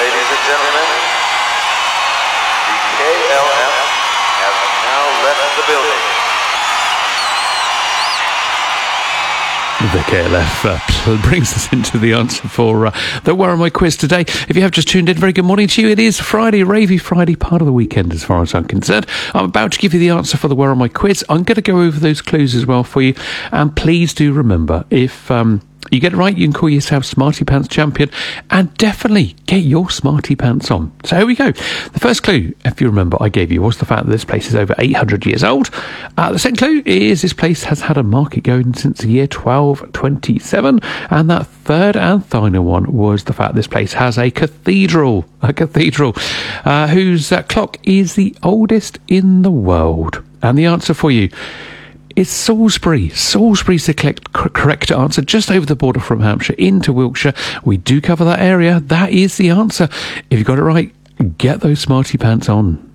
Ladies and gentlemen, the KLF has now left the building. The KLF brings us into the answer for the Where Am I quiz today. If you have just tuned in, very good morning to you. It is Friday, Ravey Friday, part of the weekend as far as I'm concerned. I'm about to give you the answer for the Where Am I quiz. I'm going to go over those clues as well for you. And please do remember, if you get it right, you can call yourself Smarty Pants Champion and definitely get your Smarty Pants on. So here we go. The first clue, if you remember, I gave you was the fact that this place is over 800 years old. The second clue is this place has had a market going since the year 1227. And that third and final one was the fact this place has a cathedral. Whose clock is the oldest in the world. And the answer for you, it's Salisbury. Salisbury's the correct answer, just over the border from Hampshire into Wiltshire. We do cover that area. That is the answer. If you got it right, get those Smarty Pants on.